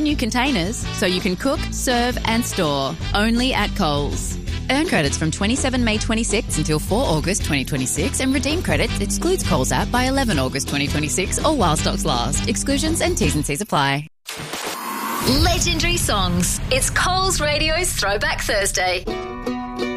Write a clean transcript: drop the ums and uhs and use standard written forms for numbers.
new containers so you can cook, serve and store. Only at Coles. Earn credits from 27 May 26 until 4 August 2026 and redeem credits excludes Coles app by 11 August 2026 or while stocks last. Exclusions and T's and C's apply. Legendary songs. It's Coles Radio's Throwback Thursday.